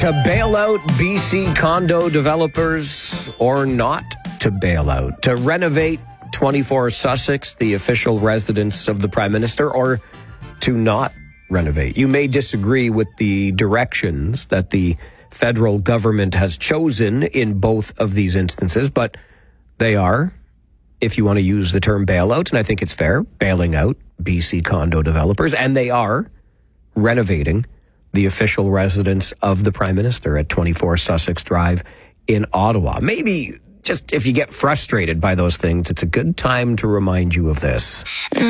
To bail out BC condo developers or not to bail out? To renovate 24 Sussex, the official residence of the Prime Minister, or to not renovate? You may disagree with the directions that the federal government has chosen in both of these instances, but they are, if you want to use the term bailout, and I think it's fair, bailing out BC condo developers, and they are renovating the official residence of the Prime Minister at 24 Sussex Drive in Ottawa. Maybe just if you get frustrated by those things, it's a good time to remind you of this.